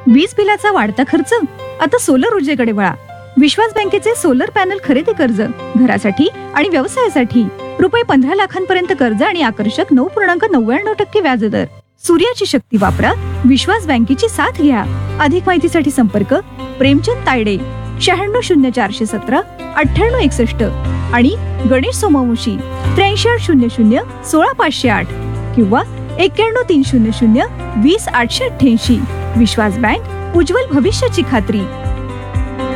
वीज बिलाचा वाढता खर्च आता सोलर ऊर्जेकडे वळा. विश्वास बँकेचे सोलर पॅनल खरेदी कर्ज घरासाठी आणि व्यवसायासाठी रुपये 15 लाखांपर्यंत कर्ज आणि आकर्षक 9.99% व्याजदर. सूर्याची शक्ती वापरा, विश्वास बँकेची साथ घ्या. अधिक माहितीसाठी संपर्क प्रेमचंद तायडे 960417 9861 आणि गणेश सोमवंशी 8300 16508 किंवा 91 300 20 888. विश्वास बँक, उज्ज्वल भविष्याची खात्री.